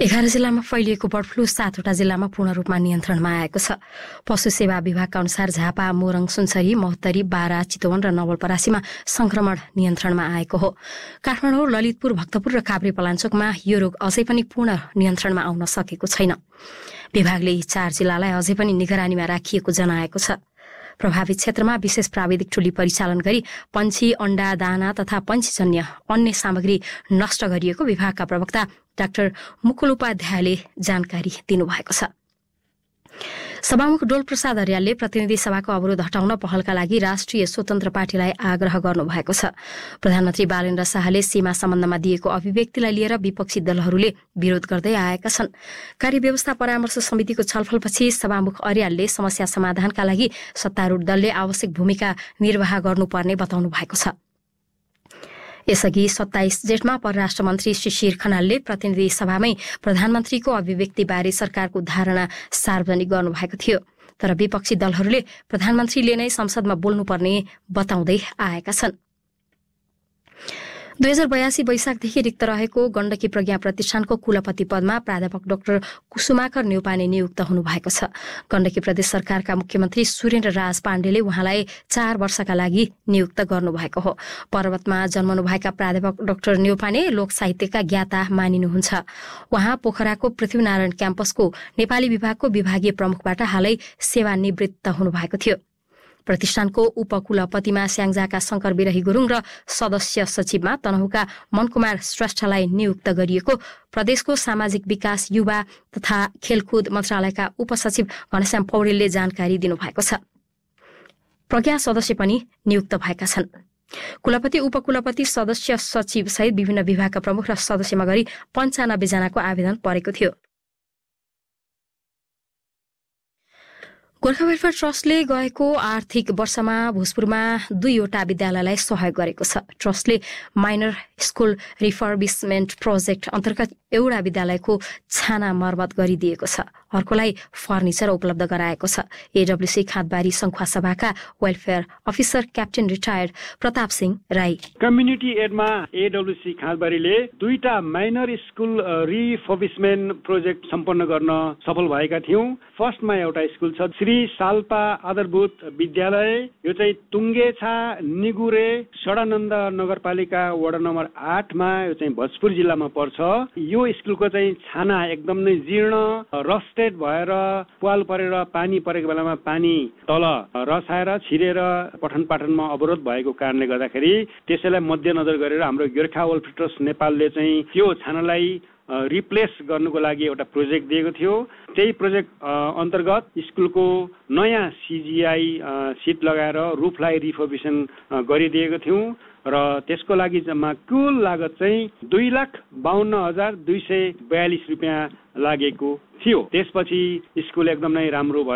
11 जिल्लामा फैलिएको bird flu 7वटा जिल्लामा पूर्ण रूपमा नियन्त्रणमा आएको छ। पशु सेवा विभागका अनुसार झापा, मोरङ, सुनसरी, महोत्तरी, बारा, चितवन र नवलपरासीमा संक्रमण नियन्त्रणमा आएको हो। काठमाडौँ, ललितपुर, भक्तपुर र काभ्रेपलाञ्चोकमा यो रोग अझै पनि पूर्ण नियन्त्रणमा आउन सकेको छैन। विभागले यी 4 जिल्लालाई अझै पनि निगरानीमा राखिएको जनाएको छ। प्रभावित क्षेत्रमा विशेष प्राविधिक टोली परिचालन गरी पंक्षी, अण्डा, दाना तथा पंक्षीजन्य अन्य सामग्री नष्ट गरिएको विभागका प्रवक्ता डाक्टर मुकुल उपाध्यायले जानकारी दिनुभएको छ। सभामुख डोल प्रसाद अर्यालले प्रतिनिधि सभाको अवरोध हटाउन पहलका लागि राष्ट्रिय स्वतन्त्र पार्टीलाई आग्रह गर्नुभएको छ। प्रधानमन्त्री बालेन्द्र शाहले सीमा सम्बन्धमा दिएको अभिव्यक्तिलाई लिएर विपक्षी दलहरूले विरोध गर्दै आएका छन्। कार्यव्यवस्था परामर्श समितिको छलफलपछि सभामुख अर्यालले समस्या समाधानका लागि सत्तारूढ दलले आवश्यक भूमिका निर्वाह गर्नुपर्ने बताउनु भएको छ। यसअघि 27 जेठमा परराष्ट्र मन्त्री शिशिर खनालले प्रतिनिधि सभामै प्रधानमन्त्रीको अभिव्यक्तिबारे सरकारको धारणा सार्वजनिक गर्नुभएको थियो। तर विपक्षी दलहरूले प्रधानमन्त्रीले नै संसदमा बोल्नुपर्ने बताउँदै आएका छन्। 2082 वैशाखदेखि रिक्त रहेको गण्डकी प्रज्ञा प्रतिष्ठानको कुलपति पदमा प्राध्यापक डाक्टर कुसुमाकर न्यौपाने नियुक्त हुनुभएको छ। गण्डकी प्रदेश सरकारका मुख्यमन्त्री सुरेन्द्र राज पाण्डेले उहाँलाई 4 वर्षका लागि नियुक्त गर्नुभएको हो। पर्वतमा जन्मनुभएका प्राध्यापक डाक्टर न्यौपाने लोक साहित्यका ज्ञाता मानिनुहुन्छ। उहाँ पोखराको पृथ्वीनारायण क्याम्पसको नेपाली विभागको विभागीय प्रमुखबाट हालै सेवानिवृत्त हुनुभएको थियो। प्रतिष्ठानको उपकुलपतिमा स्याङ्जाका शंकर बिरही गुरुङ र सदस्य सचिवमा तनहुका मनकुमार श्रेष्ठलाई नियुक्त गरिएको प्रदेशको सामाजिक विकास, युवा तथा खेलकुद मन्त्रालयका उपसचिव घनश्याम पौडेलले जानकारी दिनुभएको छ। प्रज्ञा सदस्य पनि नियुक्त भएका छन्। कुलपति, उपकुलपति, सदस्य सचिव सहित विभिन्न विभागका प्रमुख र सदस्यमा गरी 95 जनाको आवेदन परेको थियो। गोर्खा वेलफेयर ट्रस्टले गएको आर्थिक वर्षमा भोजपुरमा 2वटा विद्यालयलाई सहयोग गरेको छ। ट्रस्टले माइनर स्कुल रिफर्बिसमेन्ट प्रोजेक्ट अन्तर्गत एउटा विद्यालयको छाना मर्मत गरिदिएको छ। अर्कोलाई फर्निचर उपलब्ध गराएको छ। एडब्ल्युसी खाँदबारी संखुवा सभाका welfare officer captain retired Pratap Singh Rai, community एडमा एडब्ल्युसी खाँदबारीले 2टा minor school रिफर्बिसमेन्ट project सम्पन्न गर्न सफल भएका थियौं। फर्स्टमा एउटा स्कुल छ श्री साल्पा आधारभूत विद्यालय, यो चाहिँ तुङ्गेछा निगुरे सडानन्द नगरपालिका वडा नम्बर 8 मा, यो चाहिँ भोजपुर जिल्लामा पर्छ। यो स्कुलको चाहिँ छाना एकदम नै जीर्ण, रस्टेड भएर पाल परेर पानी परेको बेलामा पानी तल रसाएर छिरेर पठन पाठनमा अवरोध भएको कारणले गर्दाखेरि त्यसैलाई मध्यनजर गरेर हाम्रो गोर्खा वेलफेयर ट्रस्ट नेपालले चाहिँ त्यो छानालाई रिप्लेस गर्नुको लागि एउटा प्रोजेक्ट दिएको थियो। त्यही प्रोजेक्ट अन्तर्गत स्कुलको नयाँ CGI सिट लगाएर रुफलाई रिफर्बिसन गरिदिएको थियौँ र त्यसको लागि जम्मा कुल लागत चाहिँ 2,52,242 रुपियाँ लागेको थियो। त्यसपछि स्कुल एकदमै राम्रो भयो।